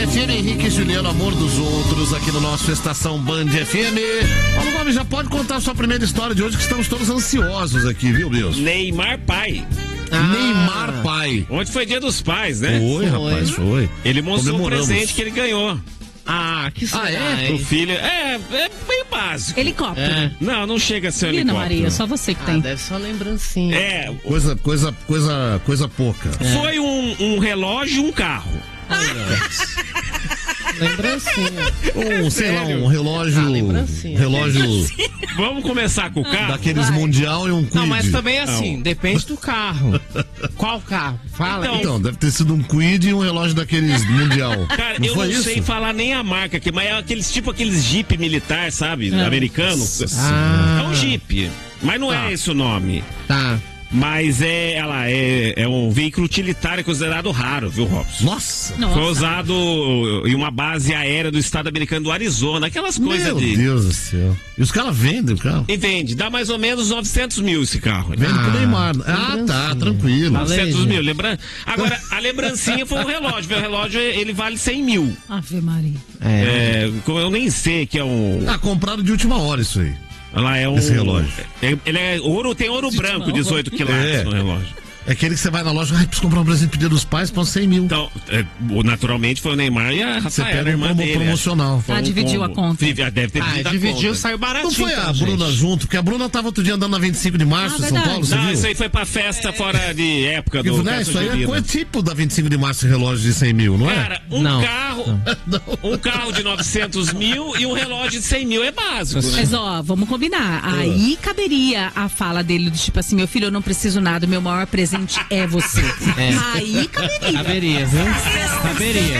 FM, Henrique e Juliano, amor dos outros, aqui no nosso Estação Band FM. Paulo Gomes, já pode contar a sua primeira história de hoje, que estamos todos ansiosos aqui, viu, Deus? Neymar pai. Neymar pai. Ontem foi dia dos pais, né? Foi, rapaz, foi. Ele mostrou o presente que ele ganhou. Que Pro filho. É bem básico. Helicóptero. Não chega a ser um Menina helicóptero. Maria, só você que tem. Deve ser uma lembrancinha. Coisa pouca. Foi um relógio e um carro. Lembrancinha. Sei lá, um relógio. lembrancinha. Relógio Vamos começar com o carro? daqueles mundial e um Kwid. Não, mas também assim, depende do carro. Qual carro? Fala. Então, deve ter sido um Kwid e um relógio daqueles mundial. Cara, não eu foi não isso? sei falar nem a marca aqui, mas é aqueles Jeep militar, sabe? Americano. É um Jeep. Mas não é esse o nome. Tá. Mas é um veículo utilitário considerado raro, viu, Robson? Nossa! Foi usado em uma base aérea do estado americano do Arizona, aquelas coisas Meu de... Deus do céu. E os caras vendem o carro? E vende, dá mais ou menos 900 mil esse carro. Vende pro Neymar. Tá, tranquilo. 900 mil, Agora, a lembrancinha foi um relógio. O relógio, ele vale 100 mil. Ave Maria. Eu nem sei que é um... Comprado de última hora isso aí. Lá é um... Esse relógio. Ele é ouro, tem ouro branco, 18 quilates no relógio. É aquele que você vai na loja, preciso comprar um presente pro Dia dos Pais, põe 100 mil. Então, naturalmente foi o Neymar e a Você Rafaela, pega irmã um dele. promocional. Dividiu a conta. Deve ter Dividiu, saiu baratinho. Não foi a então, Bruna gente. junto? Porque a Bruna tava outro dia andando na 25 de março em São verdade. Paulo, você Não, viu? isso aí foi pra festa fora de época do Né? festa Isso aí é junina. coisa tipo da 25 de março, relógio de 100 mil, não é? Cara, um carro de 900 mil e um relógio de 100 mil é básico, né? Mas vamos combinar. Aí caberia a fala dele do tipo assim, meu filho, eu não preciso nada, meu maior presente é você. Aí caberia. Caberia, viu? Caberia.